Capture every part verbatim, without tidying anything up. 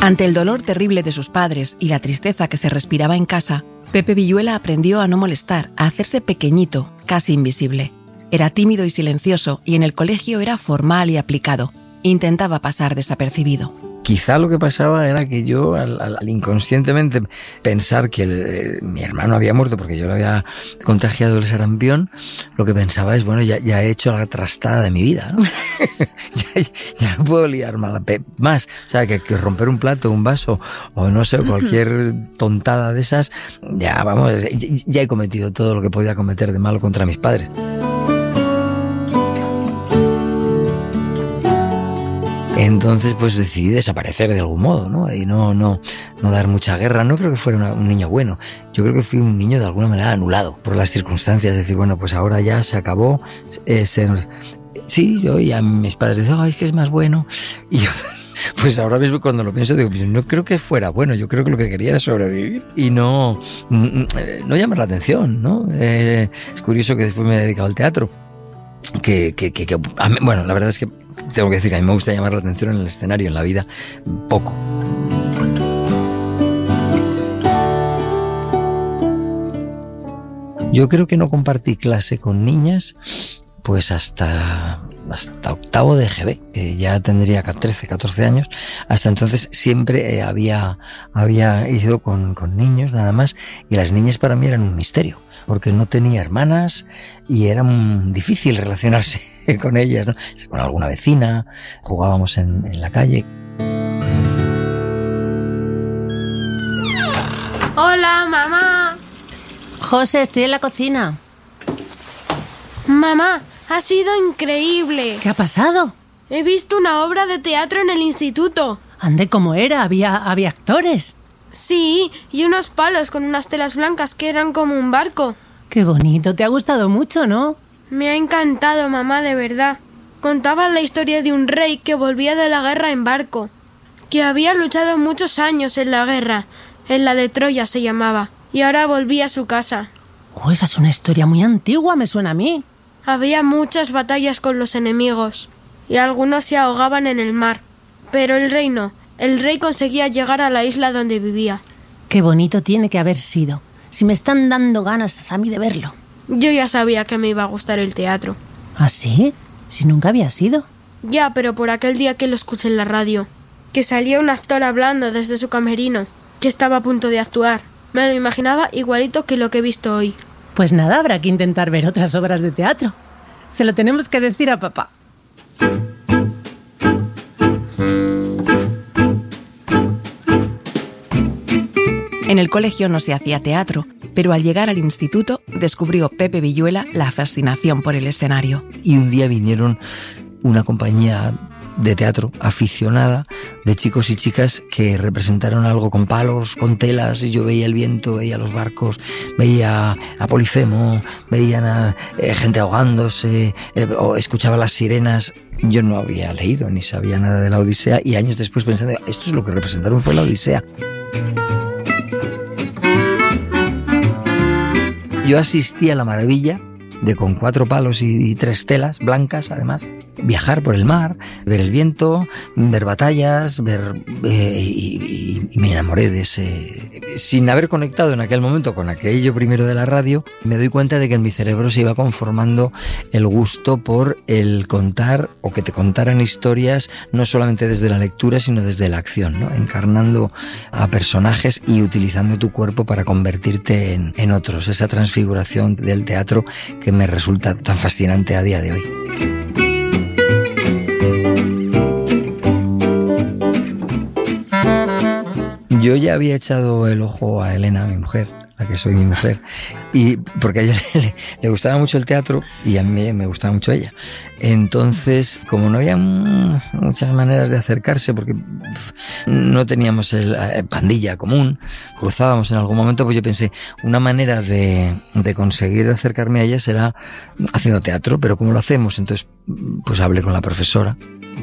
Ante el dolor terrible de sus padres y la tristeza que se respiraba en casa, Pepe Villuela aprendió a no molestar, a hacerse pequeñito, casi invisible. Era tímido y silencioso y en el colegio era formal y aplicado. Intentaba pasar desapercibido. Quizá lo que pasaba era que yo, al, al inconscientemente pensar que el, mi hermano había muerto porque yo le había contagiado el sarampión, lo que pensaba es, bueno, ya, ya he hecho la trastada de mi vida, ¿no? ya, ya no puedo liar más. O sea, que, que romper un plato, un vaso, o no sé, cualquier tontada de esas, ya, vamos, ya, ya he cometido todo lo que podía cometer de malo contra mis padres. Entonces, pues decidí desaparecer de algún modo, ¿no? Y no, no, no dar mucha guerra. No creo que fuera una, un niño bueno. Yo creo que fui un niño de alguna manera anulado por las circunstancias. Es decir, bueno, pues ahora ya se acabó. Eh, ser... Sí, yo y a mis padres decían, ay, es que es más bueno. Y yo, pues ahora mismo cuando lo pienso, digo, no creo que fuera bueno. Yo creo que lo que quería era sobrevivir y no, no llamar la atención, ¿no? Eh, es curioso que después me he dedicado al teatro. Que, que, que, que a mí, bueno, la verdad es que tengo que decir que a mí me gusta llamar la atención en el escenario, en la vida, poco. Yo creo que no compartí clase con niñas pues hasta, hasta octavo de G B, que ya tendría trece, catorce años. Hasta entonces siempre eh, había, había ido con, con niños nada más, y las niñas para mí eran un misterio, porque no tenía hermanas y era difícil relacionarse con ellas, ¿no? Con alguna vecina, jugábamos en, en la calle. Hola, mamá. José, estoy en la cocina. Mamá, ha sido increíble. ¿Qué ha pasado? He visto una obra de teatro en el instituto. Ande, ¿cómo era? ¿Había, había actores? Sí, y unos palos con unas telas blancas que eran como un barco. Qué bonito, te ha gustado mucho, ¿no? Me ha encantado, mamá, de verdad. Contaban la historia de un rey que volvía de la guerra en barco, que había luchado muchos años en la guerra, en la de Troya se llamaba, y ahora volvía a su casa. Oh, esa es una historia muy antigua, me suena a mí. Había muchas batallas con los enemigos, y algunos se ahogaban en el mar, pero el rey no. El rey conseguía llegar a la isla donde vivía. Qué bonito tiene que haber sido. Si me están dando ganas a mí de verlo. Yo ya sabía que me iba a gustar el teatro. ¿Ah, sí? Si nunca había ido. Ya, pero por aquel día que lo escuché en la radio, que salía un actor hablando desde su camerino, que estaba a punto de actuar. Me lo imaginaba igualito que lo que he visto hoy. Pues nada, habrá que intentar ver otras obras de teatro. Se lo tenemos que decir a papá. En el colegio no se hacía teatro, pero al llegar al instituto descubrió Pepe Villuela la fascinación por el escenario. Y un día vinieron una compañía de teatro aficionada de chicos y chicas que representaron algo con palos, con telas, y yo veía el viento, veía los barcos, veía a Polifemo, veía a eh, gente ahogándose, eh, o escuchaba las sirenas. Yo no había leído ni sabía nada de la Odisea, y años después pensando, esto es lo que representaron, fue la Odisea. Yo asistí a la maravilla de con cuatro palos y, y tres telas blancas, además, viajar por el mar, ver el viento, ver batallas, ver eh, y, y, y me enamoré de ese. Sin haber conectado en aquel momento con aquello primero de la radio, me doy cuenta de que en mi cerebro se iba conformando el gusto por el contar, o que te contaran historias, no solamente desde la lectura, sino desde la acción, ¿no? Encarnando a personajes y utilizando tu cuerpo para convertirte en, en otros. Esa transfiguración del teatro que me resulta tan fascinante a día de hoy. Yo ya había echado el ojo a Elena, mi mujer, la que soy mi mujer, y porque a ella le, le gustaba mucho el teatro y a mí me gustaba mucho ella. Entonces, como no había muchas maneras de acercarse, porque no teníamos el, el pandilla común, cruzábamos en algún momento, pues yo pensé, una manera de, de conseguir acercarme a ella será haciendo teatro, pero ¿cómo lo hacemos? Entonces, pues hablé con la profesora.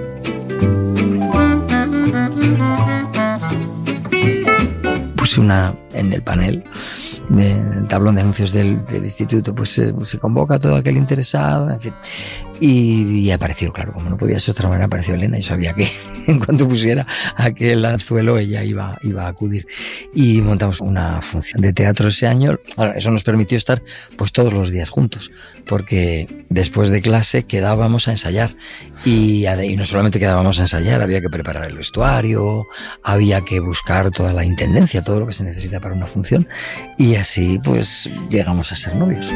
Puse una en el panel, en el tablón de anuncios del, del instituto, pues se, se convoca a todo aquel interesado, en fin. Y, y apareció, claro, como no podía ser de otra manera, apareció Elena y sabía que en cuanto pusiera aquel anzuelo ella iba, iba a acudir. Y montamos una función de teatro ese año. Ahora, eso nos permitió estar pues todos los días juntos, porque después de clase quedábamos a ensayar. Y, y no solamente quedábamos a ensayar, había que preparar el vestuario, había que buscar toda la intendencia, todo lo que se necesita para una función. Y así pues llegamos a ser novios.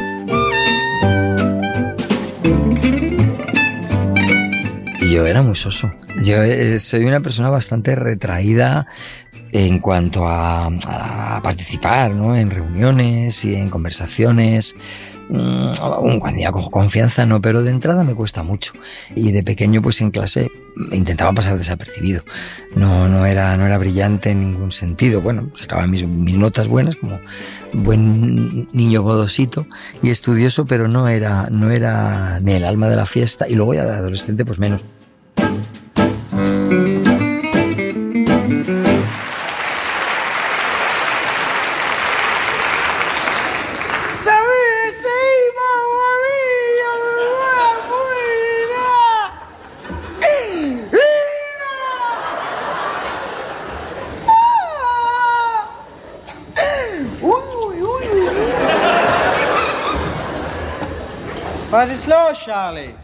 Yo era muy soso. Yo eh, soy una persona bastante retraída en cuanto a, a participar, ¿no? En reuniones y en conversaciones. Mm, cuando ya cojo confianza, no, pero de entrada me cuesta mucho. Y de pequeño, pues en clase intentaba pasar desapercibido. No, no era, no era brillante en ningún sentido. Bueno, sacaba mis, mis notas buenas, como buen niño bodosito y estudioso, pero no era, no era ni el alma de la fiesta. Y luego ya de adolescente, pues menos. Was ist los, Charlie?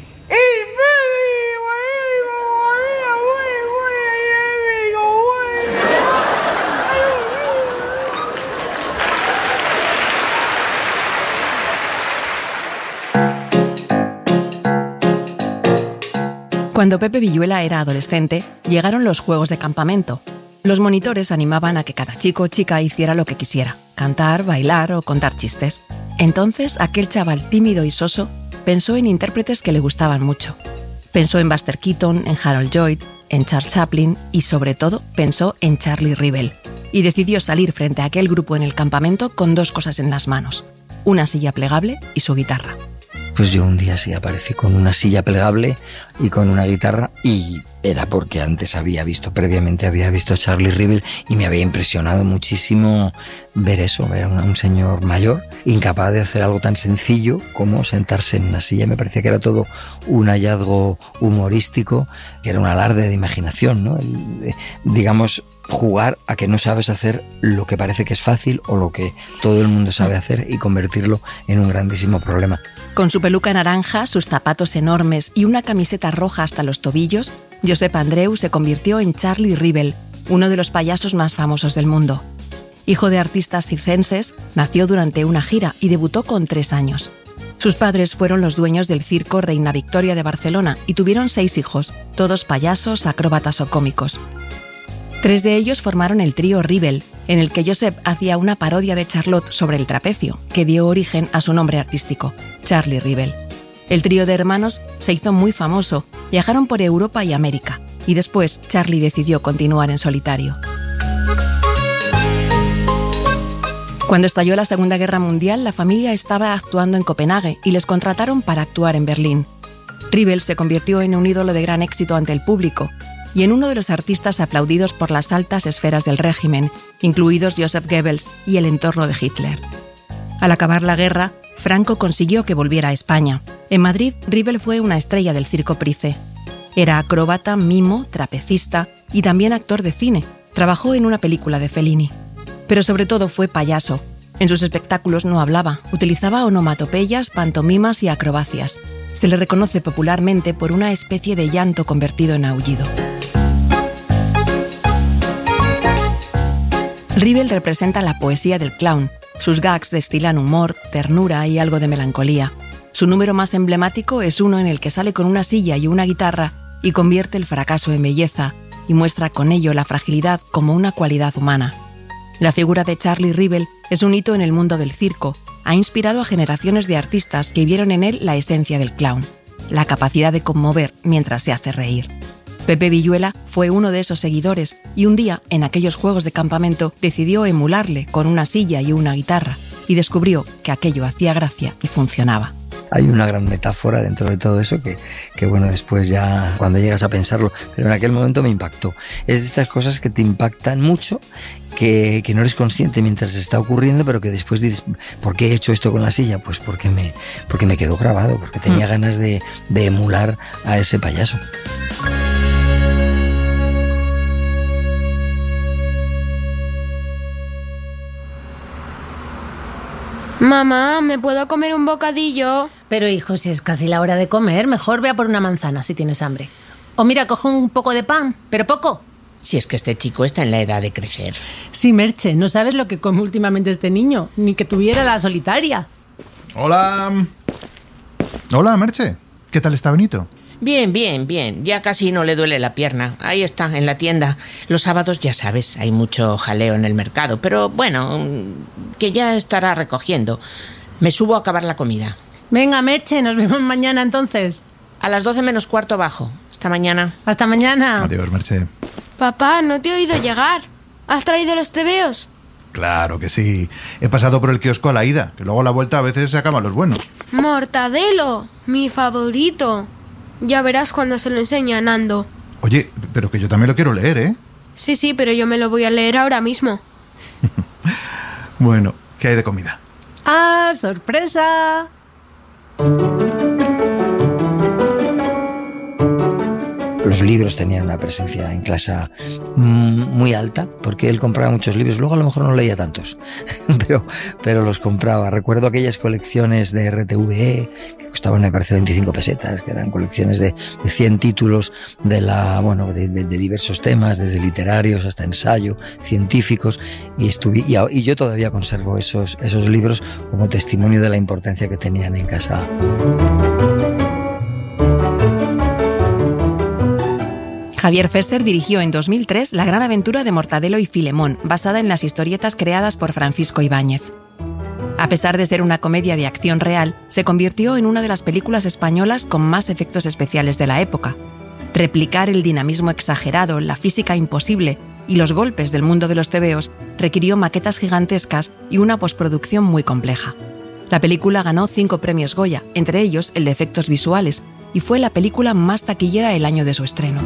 Cuando Pepe Villuela era adolescente, llegaron los juegos de campamento. Los monitores animaban a que cada chico o chica hiciera lo que quisiera, cantar, bailar o contar chistes. Entonces, aquel chaval tímido y soso pensó en intérpretes que le gustaban mucho. Pensó en Buster Keaton, en Harold Lloyd, en Charles Chaplin y, sobre todo, pensó en Charlie Rivel. Y decidió salir frente a aquel grupo en el campamento con dos cosas en las manos: una silla plegable y su guitarra. Pues yo un día sí aparecí con una silla plegable y con una guitarra, y era porque antes había visto, previamente había visto a Charlie Rivel y me había impresionado muchísimo ver eso, ver a un, un señor mayor incapaz de hacer algo tan sencillo como sentarse en una silla. Me parecía que era todo un hallazgo humorístico, que era un alarde de imaginación, ¿no? El, digamos, jugar a que no sabes hacer lo que parece que es fácil o lo que todo el mundo sabe hacer y convertirlo en un grandísimo problema. Con su peluca naranja, sus zapatos enormes y una camiseta roja hasta los tobillos, Josep Andreu se convirtió en Charlie Rivel, uno de los payasos más famosos del mundo. Hijo de artistas circenses, nació durante una gira y debutó con tres años. Sus padres fueron los dueños del circo Reina Victoria de Barcelona y tuvieron seis hijos, todos payasos, acróbatas o cómicos. Tres de ellos formaron el trío Rivel, en el que Josep hacía una parodia de Charlotte sobre el trapecio, que dio origen a su nombre artístico, Charlie Rivel. El trío de hermanos se hizo muy famoso, viajaron por Europa y América, y después Charlie decidió continuar en solitario. Cuando estalló la Segunda Guerra Mundial, la familia estaba actuando en Copenhague y les contrataron para actuar en Berlín. Rivel se convirtió en un ídolo de gran éxito ante el público y en uno de los artistas aplaudidos por las altas esferas del régimen, incluidos Joseph Goebbels y el entorno de Hitler. Al acabar la guerra, Franco consiguió que volviera a España. En Madrid, Rivel fue una estrella del circo Price. Era acróbata, mimo, trapecista y también actor de cine. Trabajó en una película de Fellini. Pero sobre todo fue payaso. En sus espectáculos no hablaba, utilizaba onomatopeyas, pantomimas y acrobacias. Se le reconoce popularmente por una especie de llanto convertido en aullido. Rivel representa la poesía del clown. Sus gags destilan humor, ternura y algo de melancolía. Su número más emblemático es uno en el que sale con una silla y una guitarra y convierte el fracaso en belleza y muestra con ello la fragilidad como una cualidad humana. La figura de Charlie Rivel es un hito en el mundo del circo. Ha inspirado a generaciones de artistas que vieron en él la esencia del clown, la capacidad de conmover mientras se hace reír. Pepe Villuela fue uno de esos seguidores y un día, en aquellos juegos de campamento, decidió emularle con una silla y una guitarra y descubrió que aquello hacía gracia y funcionaba. hay una gran metáfora dentro de todo eso que, que bueno, después ya cuando llegas a pensarlo, pero en aquel momento me impactó. Es de estas cosas que te impactan mucho, que, que no eres consciente mientras se está ocurriendo, pero que después dices, ¿por qué he hecho esto con la silla? Pues porque me, porque me quedó grabado, porque tenía mm. ganas de, de emular a ese payaso. Mamá, ¿me puedo comer un bocadillo? Pero hijo, si es casi la hora de comer, mejor ve a por una manzana si tienes hambre. O mira, coge un poco de pan, pero poco. Si es que este chico está en la edad de crecer. Sí, Merche, no sabes lo que come últimamente este niño, ni que tuviera la solitaria. Hola. Hola, Merche. ¿Qué tal está Benito? Bien, bien, bien. Ya casi no le duele la pierna. Ahí está, en la tienda. Los sábados, ya sabes, hay mucho jaleo en el mercado. Pero bueno, que ya estará recogiendo. Me subo a acabar la comida. Venga, Merche, nos vemos mañana entonces. A las doce menos cuarto bajo. Hasta mañana. Hasta mañana. Adiós, Merche. Papá, no te he oído llegar. ¿Has traído los tebeos? Claro que sí. He pasado por el kiosco a la ida, que luego a la vuelta a veces se acaban los buenos. Mortadelo, mi favorito. Ya verás cuando se lo enseñe a Nando. Oye, pero que yo también lo quiero leer, ¿eh? Sí, sí, pero yo me lo voy a leer ahora mismo. Bueno, ¿qué hay de comida? ¡Ah, sorpresa! Los libros tenían una presencia en casa muy alta, porque él compraba muchos libros. Luego a lo mejor no leía tantos, pero, pero los compraba. Recuerdo aquellas colecciones de R T V E, que costaban, me parece, veinticinco pesetas, que eran colecciones de, de cien títulos de, la, bueno, de, de, de diversos temas, desde literarios hasta ensayo, científicos, y, estuve, y, y yo todavía conservo esos, esos libros como testimonio de la importancia que tenían en casa. Javier Fesser dirigió en dos mil tres La gran aventura de Mortadelo y Filemón, basada en las historietas creadas por Francisco Ibáñez. A pesar de ser una comedia de acción real, se convirtió en una de las películas españolas con más efectos especiales de la época. Replicar el dinamismo exagerado, la física imposible y los golpes del mundo de los tebeos requirió maquetas gigantescas y una postproducción muy compleja. La película ganó cinco premios Goya, entre ellos el de efectos visuales, y fue la película más taquillera el año de su estreno.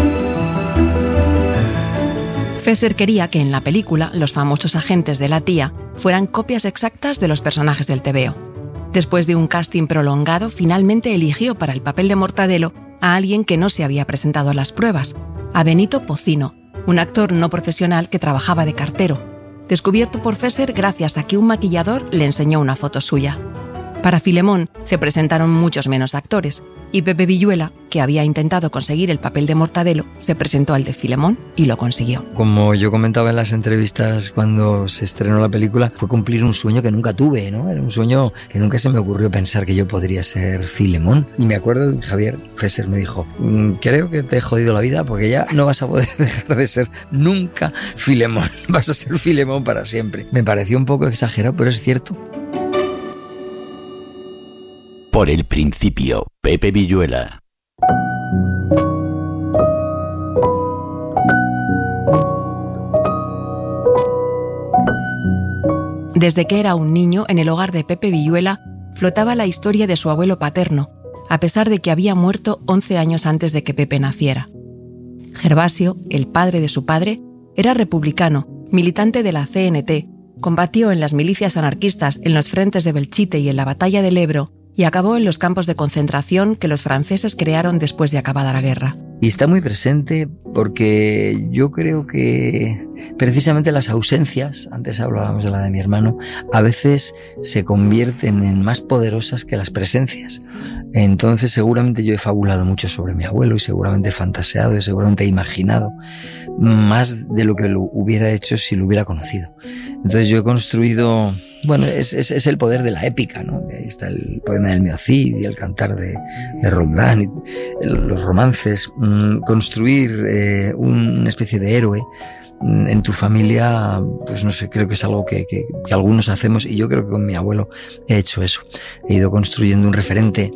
Fesser quería que en la película los famosos agentes de la tía fueran copias exactas de los personajes del tebeo. Después de un casting prolongado, finalmente eligió para el papel de Mortadelo a alguien que no se había presentado a las pruebas, a Benito Pocino, un actor no profesional que trabajaba de cartero, descubierto por Fesser gracias a que un maquillador le enseñó una foto suya. Para Filemón se presentaron muchos menos actores, y Pepe Villuela, que había intentado conseguir el papel de Mortadelo, se presentó al de Filemón y lo consiguió. Como yo comentaba en las entrevistas cuando se estrenó la película, fue cumplir un sueño que nunca tuve, ¿no? Era un sueño que nunca se me ocurrió pensar que yo podría ser Filemón. Y me acuerdo, Javier Fesser me dijo, creo que te he jodido la vida porque ya no vas a poder dejar de ser nunca Filemón. Vas a ser Filemón para siempre. Me pareció un poco exagerado, pero es cierto. Por el principio, Pepe Villuela. Desde que era un niño, en el hogar de Pepe Villuela flotaba la historia de su abuelo paterno, a pesar de que había muerto once años antes de que Pepe naciera. Gervasio, el padre de su padre, era republicano, militante de la C N T, combatió en las milicias anarquistas en los frentes de Belchite y en la batalla del Ebro, y acabó en los campos de concentración que los franceses crearon después de acabada la guerra. Y está muy presente porque yo creo que precisamente las ausencias, antes hablábamos de la de mi hermano, a veces se convierten en más poderosas que las presencias. Entonces seguramente yo he fabulado mucho sobre mi abuelo y seguramente he fantaseado y seguramente he imaginado más de lo que lo hubiera hecho si lo hubiera conocido. Entonces yo he construido... Bueno, es, es, es el poder de la épica, ¿no? Ahí está el poema del Miocid y el cantar de, de Roldán, y los romances. Mm, construir eh, una especie de héroe mm, en tu familia, pues no sé, creo que es algo que, que, que algunos hacemos, y yo creo que con mi abuelo he hecho eso. He ido construyendo un referente.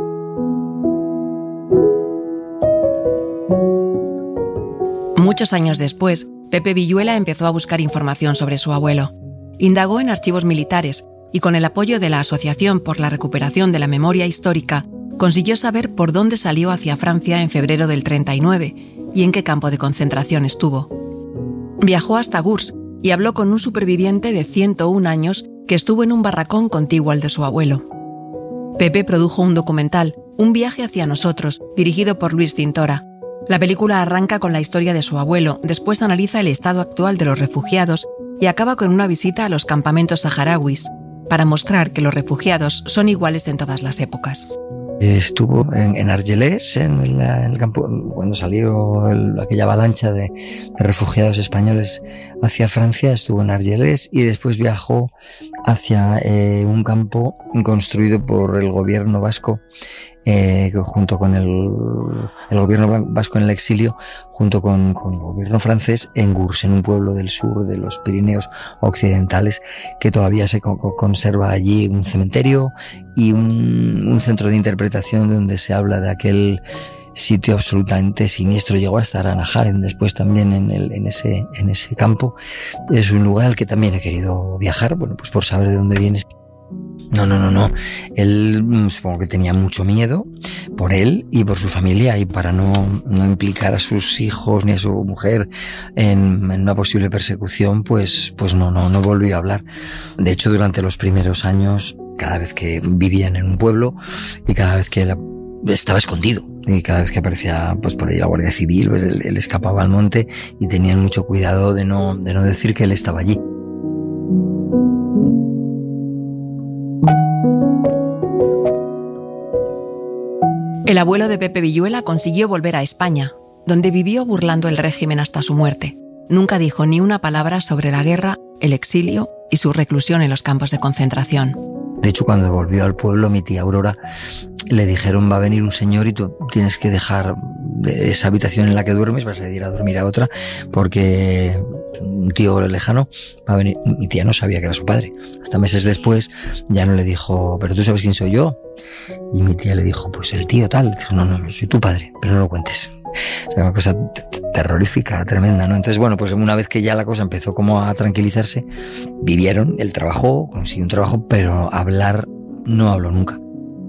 Muchos años después, Pepe Villuela empezó a buscar información sobre su abuelo. Indagó en archivos militares, y con el apoyo de la Asociación por la Recuperación de la Memoria Histórica, consiguió saber por dónde salió hacia Francia en febrero del treinta y nueve y en qué campo de concentración estuvo. Viajó hasta Gurs y habló con un superviviente de ciento un años que estuvo en un barracón contiguo al de su abuelo. Pepe produjo un documental, Un viaje hacia nosotros, dirigido por Luis Cintora. La película arranca con la historia de su abuelo, después analiza el estado actual de los refugiados y acaba con una visita a los campamentos saharauis, para mostrar que los refugiados son iguales en todas las épocas. Estuvo en, en Argelès, en, la, en el campo, cuando salió el, aquella avalancha de, de refugiados españoles hacia Francia, estuvo en Argelès y después viajó hacia eh, un campo construido por el gobierno vasco, eh, junto con el, el gobierno vasco en el exilio, junto con, con el gobierno francés en Gurs, en un pueblo del sur de los Pirineos occidentales, que todavía se co- conserva allí un cementerio y un, un centro de interpretación donde se habla de aquel sitio absolutamente siniestro. Llegó a estar Ana Haren después también en, el, en, ese, en ese campo. Es un lugar al que también he querido viajar, bueno, pues por saber de dónde vienes. No, no, no, no. Él supongo que tenía mucho miedo por él y por su familia, y para no, no implicar a sus hijos ni a su mujer en, en una posible persecución, pues, pues no, no, no volvió a hablar. De hecho, durante los primeros años, cada vez que vivían en un pueblo y cada vez que la, estaba escondido, y cada vez que aparecía pues por ahí la Guardia Civil, pues él, él escapaba al monte y tenían mucho cuidado de no, de no decir que él estaba allí. El abuelo de Pepe Villuela consiguió volver a España, donde vivió burlando el régimen hasta su muerte. Nunca dijo ni una palabra sobre la guerra, el exilio y su reclusión en los campos de concentración. De hecho, cuando volvió al pueblo, mi tía Aurora, le dijeron: va a venir un señor y tú tienes que dejar esa habitación en la que duermes, vas a ir a dormir a otra, porque un tío lejano va a venir. Mi tía no sabía que era su padre. Hasta meses después ya no le dijo: pero tú sabes quién soy yo. Y mi tía le dijo: pues el tío tal. Dijo: no, no, soy tu padre, pero no lo cuentes. O sea, una cosa terrorífica, tremenda, ¿no? Entonces, bueno, pues una vez que ya la cosa empezó como a tranquilizarse, vivieron, él trabajó, consiguió un trabajo, pero hablar no habló nunca.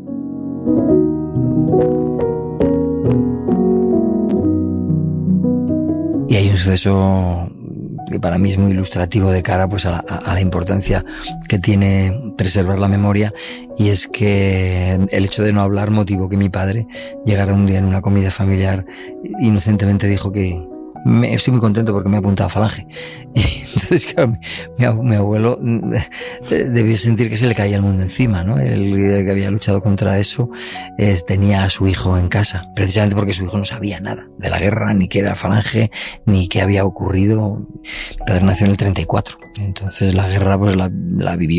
Y hay un suceso que para mí es muy ilustrativo de cara pues a la, a la importancia que tiene preservar la memoria, y es que el hecho de no hablar motivó que mi padre llegara un día en una comida familiar, inocentemente dijo que me, estoy muy contento porque me he apuntado a Falange. Y entonces, claro, mi, mi abuelo debió sentir que se le caía el mundo encima, ¿no? El que había luchado contra eso eh, tenía a su hijo en casa, precisamente porque su hijo no sabía nada de la guerra, ni qué era Falange, ni qué había ocurrido. Mi padre nació en el treinta y cuatro, entonces la guerra pues la, la vivió